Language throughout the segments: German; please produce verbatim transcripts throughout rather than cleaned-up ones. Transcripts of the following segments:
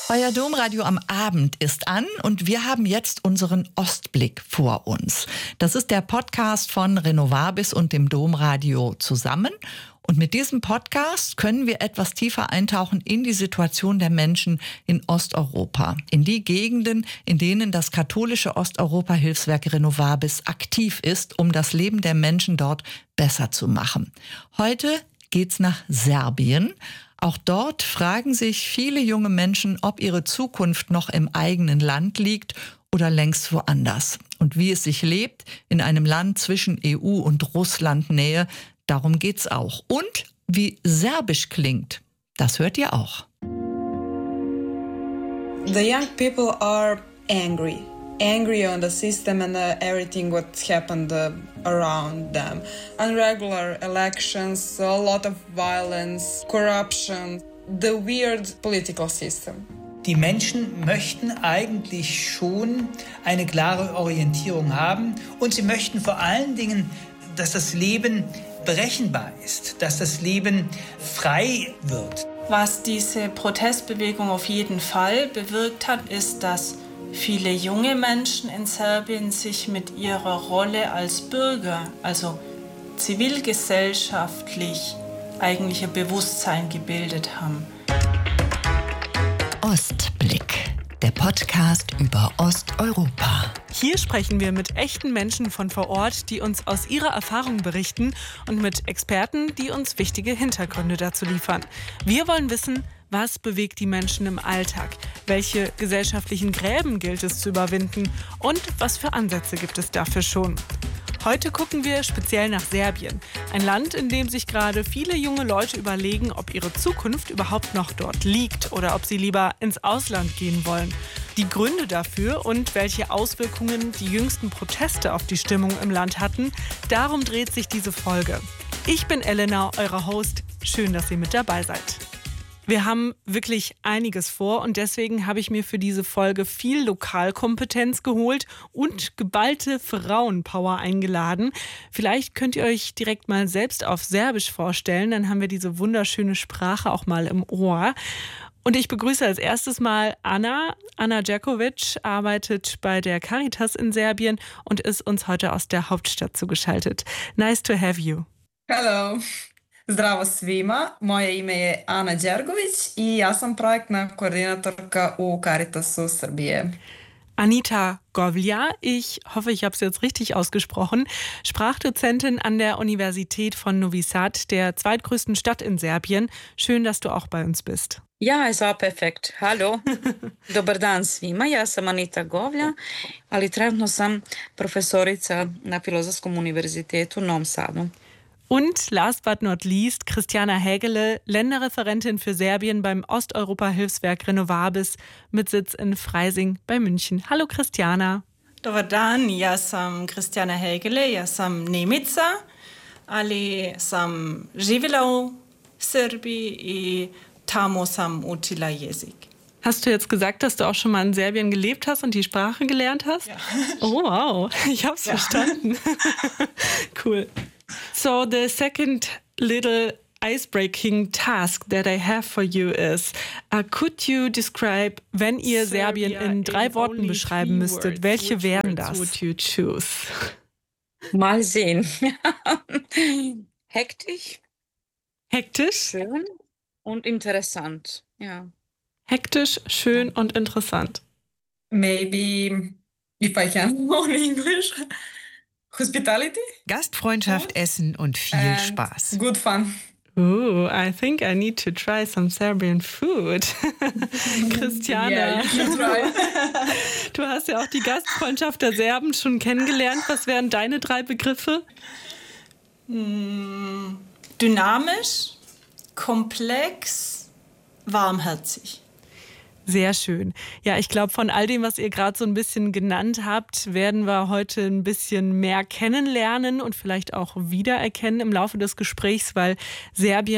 Euer Domradio am Abend ist an und wir haben jetzt unseren Ostblick vor uns. Das ist der Podcast von Renovabis und dem Domradio zusammen. Und mit diesem Podcast können wir etwas tiefer eintauchen in die Situation der Menschen in Osteuropa, in die Gegenden, in denen das katholische Osteuropa-Hilfswerk Renovabis aktiv ist, um das Leben der Menschen dort besser zu machen. Heute geht's nach Serbien. Auch dort fragen sich viele junge Menschen, ob ihre Zukunft noch im eigenen Land liegt oder längst woanders. Und wie es sich lebt in einem Land zwischen E U und Russland-Nähe, darum geht's auch. Und wie Serbisch klingt, das hört ihr auch. The young people are angry. Angry on the system and uh, everything what happened uh, around them. Irregular elections, a lot of violence, corruption, the weird political system. Die Menschen möchten eigentlich schon eine klare Orientierung haben und sie möchten vor allen Dingen, dass das Leben berechenbar ist, dass das Leben frei wird. Was diese Protestbewegung auf jeden Fall bewirkt hat, ist, dass viele junge Menschen in Serbien sich mit ihrer Rolle als Bürger, also zivilgesellschaftlich, eigentlich ein Bewusstsein gebildet haben. Ostblick, der Podcast über Osteuropa. Hier sprechen wir mit echten Menschen von vor Ort, die uns aus ihrer Erfahrung berichten und mit Experten, die uns wichtige Hintergründe dazu liefern. Wir wollen wissen, was bewegt die Menschen im Alltag? Welche gesellschaftlichen Gräben gilt es zu überwinden? Und was für Ansätze gibt es dafür schon? Heute gucken wir speziell nach Serbien. Ein Land, in dem sich gerade viele junge Leute überlegen, ob ihre Zukunft überhaupt noch dort liegt oder ob sie lieber ins Ausland gehen wollen. Die Gründe dafür und welche Auswirkungen die jüngsten Proteste auf die Stimmung im Land hatten, darum dreht sich diese Folge. Ich bin Elena, eure Host. Schön, dass ihr mit dabei seid. Wir haben wirklich einiges vor und deswegen habe ich mir für diese Folge viel Lokalkompetenz geholt und geballte Frauenpower eingeladen. Vielleicht könnt ihr euch direkt mal selbst auf Serbisch vorstellen, dann haben wir diese wunderschöne Sprache auch mal im Ohr. Und ich begrüße als erstes mal Anna. Anna Đerković arbeitet bei der Caritas in Serbien und ist uns heute aus der Hauptstadt zugeschaltet. Nice to have you. Hello. Zdravo svima, moje ime je Ana Đergović i ja sam projektna koordinatorka u Caritasu Srbije. Anita Govlja, ich hoffe, ich habe es jetzt richtig ausgesprochen, Sprachdozentin an der Universität von Novi Sad, der zweitgrößten Stadt in Serbien. Schön, dass du auch bei uns bist. Ja, es war perfekt. Hallo. Dobar dan svima. Ja sam Anita Govlja, ali trenutno sam profesorica na Filozofskom univerzitetu u Novom Sadu. Und last but not least, Christiana Hägele, Länderreferentin für Serbien beim Osteuropa-Hilfswerk Renovabis mit Sitz in Freising bei München. Hallo Christiana. Dobar dan, ja sam Christiana Hägele, ja sam Nemica, ali sam živjela u Srbiji i tamo sam učila jezik. Hast du jetzt gesagt, dass du auch schon mal in Serbien gelebt hast und die Sprache gelernt hast? Ja. Oh wow, ich hab's ja. verstanden. Cool. So the second little ice-breaking task that I have for you is, uh, could you describe, wenn ihr Serbien in drei Worten beschreiben müsstet, welche wären das? Would you choose? Mal sehen. Hektisch. Hektisch? Schön und interessant, ja. Hektisch, schön und interessant. Maybe, if I can, on English. Hospitality. Gastfreundschaft, Essen und viel And Spaß. Good fun. Ooh, I think I need to try some Serbian food. Christiana, Yeah, you should try. du hast ja auch die Gastfreundschaft der Serben schon kennengelernt. Was wären deine drei Begriffe? Hm, dynamisch, komplex, warmherzig. Sehr schön. Ja, ich glaube, von all dem, was ihr gerade so ein bisschen genannt habt, werden wir heute ein bisschen mehr kennenlernen und vielleicht auch wiedererkennen im Laufe des Gesprächs, weil Serbien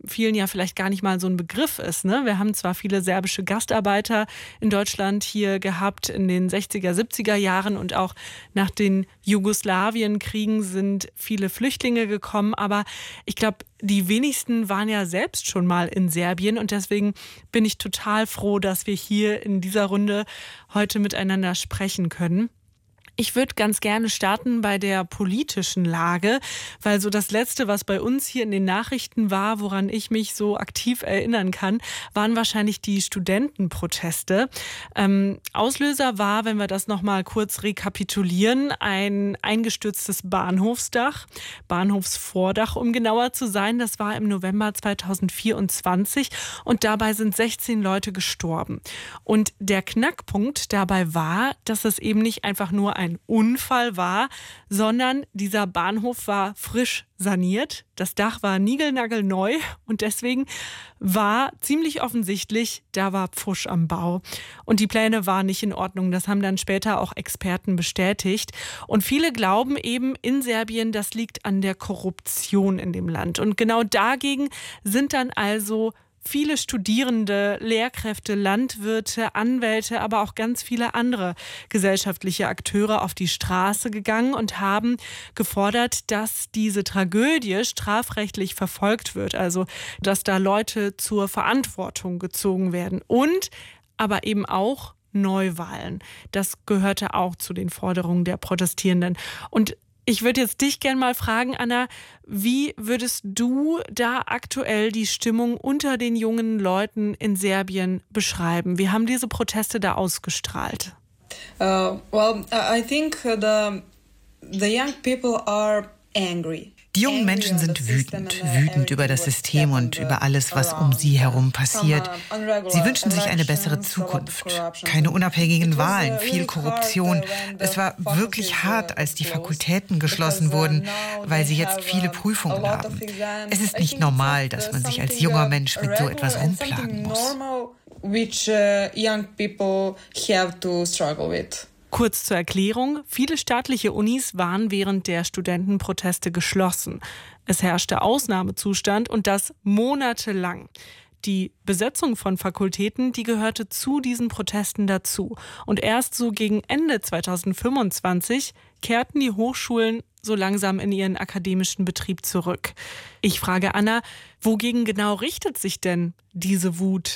vielen ja vielleicht gar nicht mal so ein Begriff ist. Ne? Wir haben zwar viele serbische Gastarbeiter in Deutschland hier gehabt in den sechziger, siebziger Jahren und auch nach den Jugoslawienkriegen sind viele Flüchtlinge gekommen, aber ich glaube, die wenigsten waren ja selbst schon mal in Serbien und deswegen bin ich total froh, dass wir hier in dieser Runde heute miteinander sprechen können. Ich würde ganz gerne starten bei der politischen Lage, weil so das Letzte, was bei uns hier in den Nachrichten war, woran ich mich so aktiv erinnern kann, waren wahrscheinlich die Studentenproteste. Ähm, Auslöser war, wenn wir das nochmal kurz rekapitulieren, ein eingestürztes Bahnhofsdach, Bahnhofsvordach, um genauer zu sein. Das war im November zweitausendvierundzwanzig und dabei sind sechzehn Leute gestorben. Und der Knackpunkt dabei war, dass es eben nicht einfach nur ein ein Unfall war, sondern dieser Bahnhof war frisch saniert. Das Dach war niegelnagelneu und deswegen war ziemlich offensichtlich, da war Pfusch am Bau. Und die Pläne waren nicht in Ordnung. Das haben dann später auch Experten bestätigt. Und viele glauben eben in Serbien, das liegt an der Korruption in dem Land. Und genau dagegen sind dann also viele Studierende, Lehrkräfte, Landwirte, Anwälte, aber auch ganz viele andere gesellschaftliche Akteure auf die Straße gegangen und haben gefordert, dass diese Tragödie strafrechtlich verfolgt wird. Also, dass da Leute zur Verantwortung gezogen werden. Und aber eben auch Neuwahlen. Das gehörte auch zu den Forderungen der Protestierenden. Und ich würde jetzt dich gerne mal fragen, Anna, wie würdest du da aktuell die Stimmung unter den jungen Leuten in Serbien beschreiben? Wie haben diese Proteste da ausgestrahlt? Uh, well, I think the, the young people are angry. Die jungen Menschen sind wütend, wütend über das System und über alles, was um sie herum passiert. Sie wünschen sich eine bessere Zukunft, keine unabhängigen Wahlen, viel Korruption. Es war wirklich hart, als die Fakultäten geschlossen wurden, weil sie jetzt viele Prüfungen haben. Es ist nicht normal, dass man sich als junger Mensch mit so etwas rumplagen muss. Which uh, young people have to struggle with. Kurz zur Erklärung, viele staatliche Unis waren während der Studentenproteste geschlossen. Es herrschte Ausnahmezustand und das monatelang. Die Besetzung von Fakultäten, die gehörte zu diesen Protesten dazu. Und erst so gegen Ende zweitausendfünfundzwanzig kehrten die Hochschulen so langsam in ihren akademischen Betrieb zurück. Ich frage Anna, wogegen genau richtet sich denn diese Wut?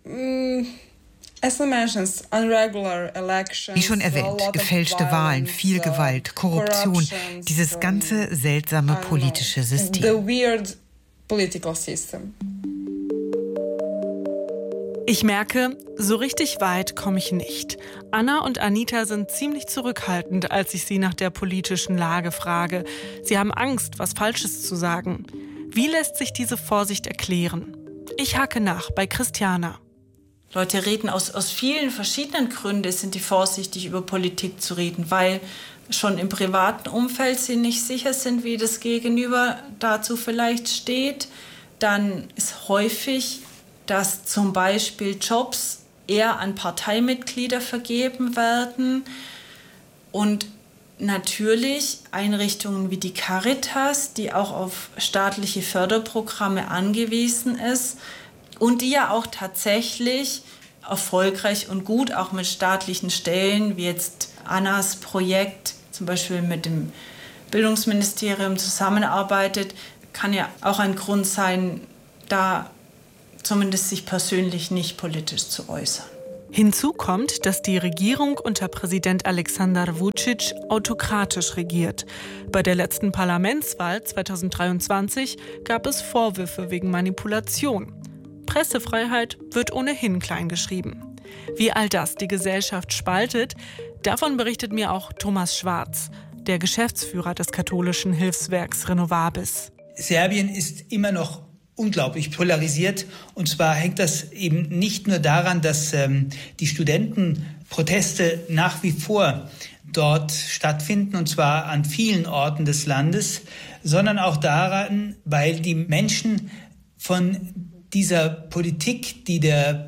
Mm. Wie schon erwähnt, gefälschte Wahlen, viel Gewalt, Korruption, dieses ganze seltsame politische System. Ich merke, so richtig weit komme ich nicht. Anna und Anita sind ziemlich zurückhaltend, als ich sie nach der politischen Lage frage. Sie haben Angst, was Falsches zu sagen. Wie lässt sich diese Vorsicht erklären? Ich hake nach bei Christiana. Leute reden aus, aus vielen verschiedenen Gründen, sind die vorsichtig über Politik zu reden, weil schon im privaten Umfeld sie nicht sicher sind, wie das Gegenüber dazu vielleicht steht. Dann ist häufig, dass zum Beispiel Jobs eher an Parteimitglieder vergeben werden und natürlich Einrichtungen wie die Caritas, die auch auf staatliche Förderprogramme angewiesen ist, und die ja auch tatsächlich erfolgreich und gut auch mit staatlichen Stellen, wie jetzt Annas Projekt, zum Beispiel mit dem Bildungsministerium zusammenarbeitet, kann ja auch ein Grund sein, da zumindest sich persönlich nicht politisch zu äußern. Hinzu kommt, dass die Regierung unter Präsident Aleksandar Vučić autokratisch regiert. Bei der letzten Parlamentswahl zweitausenddreiundzwanzig gab es Vorwürfe wegen Manipulation. Pressefreiheit wird ohnehin kleingeschrieben. Wie all das die Gesellschaft spaltet, davon berichtet mir auch Thomas Schwarz, der Geschäftsführer des katholischen Hilfswerks Renovabis. Serbien ist immer noch unglaublich polarisiert. Und zwar hängt das eben nicht nur daran, dass ähm, die Studentenproteste nach wie vor dort stattfinden, und zwar an vielen Orten des Landes, sondern auch daran, weil die Menschen von dieser Politik, die der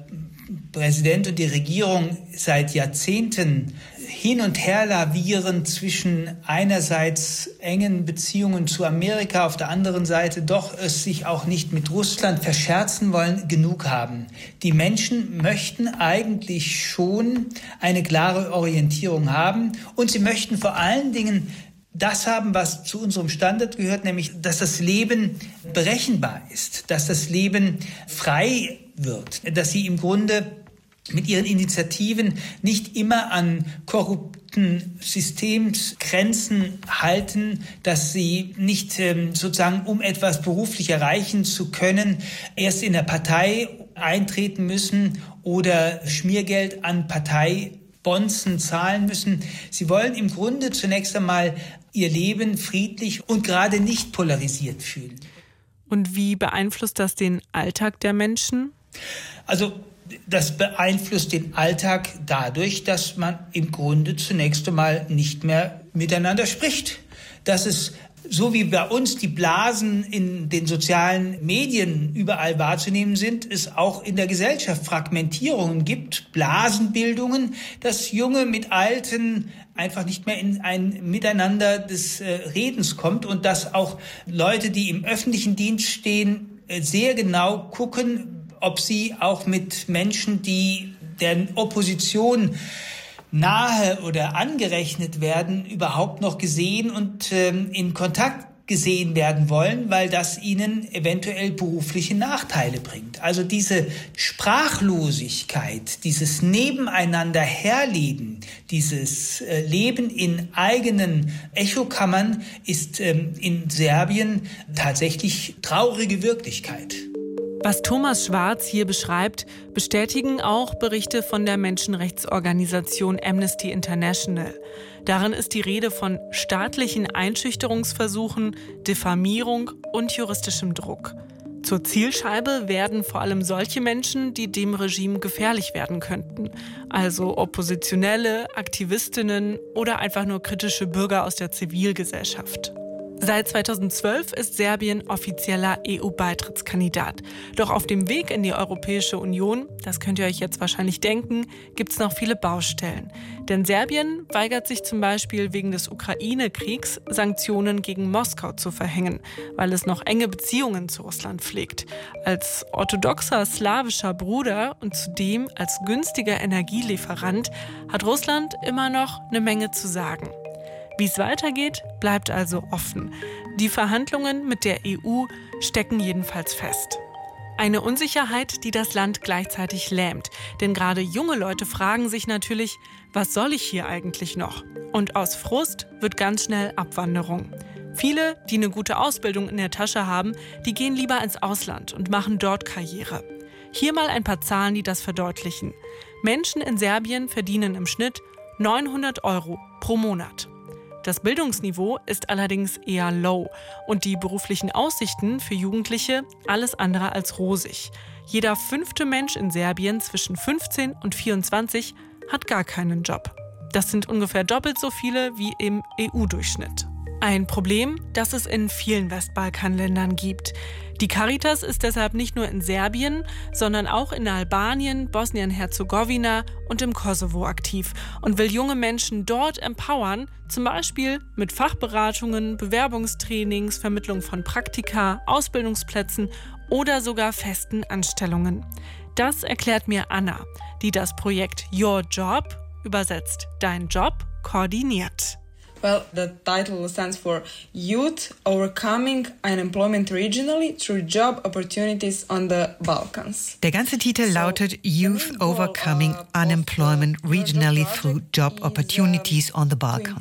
Präsident und die Regierung seit Jahrzehnten hin und her lavieren zwischen einerseits engen Beziehungen zu Amerika, auf der anderen Seite doch es sich auch nicht mit Russland verscherzen wollen, genug haben. Die Menschen möchten eigentlich schon eine klare Orientierung haben und sie möchten vor allen Dingen das haben, was zu unserem Standard gehört, nämlich, dass das Leben berechenbar ist, dass das Leben frei wird, dass sie im Grunde mit ihren Initiativen nicht immer an korrupten Systemsgrenzen halten, dass sie nicht ähm, sozusagen, um etwas beruflich erreichen zu können, erst in der Partei eintreten müssen oder Schmiergeld an Parteibonzen zahlen müssen. Sie wollen im Grunde zunächst einmal ihr Leben friedlich und gerade nicht polarisiert fühlen. Und wie beeinflusst das den Alltag der Menschen? Also das beeinflusst den Alltag dadurch, dass man im Grunde zunächst einmal nicht mehr miteinander spricht. Dass es, so wie bei uns die Blasen in den sozialen Medien überall wahrzunehmen sind, es auch in der Gesellschaft Fragmentierungen gibt, Blasenbildungen, dass Junge mit Alten einfach nicht mehr in ein Miteinander des äh, Redens kommt und dass auch Leute, die im öffentlichen Dienst stehen, äh, sehr genau gucken, ob sie auch mit Menschen, die der Opposition nahe oder angerechnet werden, überhaupt noch gesehen und ähm, in Kontakt gesehen werden wollen, weil das ihnen eventuell berufliche Nachteile bringt. Also diese Sprachlosigkeit, dieses Nebeneinander herleben, dieses äh, Leben in eigenen Echokammern ist ähm, in Serbien tatsächlich traurige Wirklichkeit. Was Thomas Schwarz hier beschreibt, bestätigen auch Berichte von der Menschenrechtsorganisation Amnesty International. Darin ist die Rede von staatlichen Einschüchterungsversuchen, Diffamierung und juristischem Druck. Zur Zielscheibe werden vor allem solche Menschen, die dem Regime gefährlich werden könnten. Also Oppositionelle, Aktivistinnen oder einfach nur kritische Bürger aus der Zivilgesellschaft. Seit zweitausendzwölf ist Serbien offizieller E U-Beitrittskandidat. Doch auf dem Weg in die Europäische Union, das könnt ihr euch jetzt wahrscheinlich denken, gibt es noch viele Baustellen. Denn Serbien weigert sich zum Beispiel wegen des Ukraine-Kriegs, Sanktionen gegen Moskau zu verhängen, weil es noch enge Beziehungen zu Russland pflegt. Als orthodoxer slawischer Bruder und zudem als günstiger Energielieferant hat Russland immer noch eine Menge zu sagen. Wie es weitergeht, bleibt also offen. Die Verhandlungen mit der E U stecken jedenfalls fest. Eine Unsicherheit, die das Land gleichzeitig lähmt. Denn gerade junge Leute fragen sich natürlich, was soll ich hier eigentlich noch? Und aus Frust wird ganz schnell Abwanderung. Viele, die eine gute Ausbildung in der Tasche haben, die gehen lieber ins Ausland und machen dort Karriere. Hier mal ein paar Zahlen, die das verdeutlichen. Menschen in Serbien verdienen im Schnitt neunhundert Euro pro Monat. Das Bildungsniveau ist allerdings eher low und die beruflichen Aussichten für Jugendliche alles andere als rosig. Jeder fünfte Mensch in Serbien zwischen fünfzehn und vierundzwanzig hat gar keinen Job. Das sind ungefähr doppelt so viele wie im E U-Durchschnitt. Ein Problem, das es in vielen Westbalkanländern gibt. Die Caritas ist deshalb nicht nur in Serbien, sondern auch in Albanien, Bosnien-Herzegowina und im Kosovo aktiv und will junge Menschen dort empowern, zum Beispiel mit Fachberatungen, Bewerbungstrainings, Vermittlung von Praktika, Ausbildungsplätzen oder sogar festen Anstellungen. Das erklärt mir Anna, die das Projekt Your Job, übersetzt Dein Job, koordiniert. Well, the title stands for Youth Overcoming Unemployment Regionally Through Job Opportunities on the Balkans. Der ganze Titel lautet Youth Overcoming Unemployment Regionally Through Job Opportunities on the Balkans.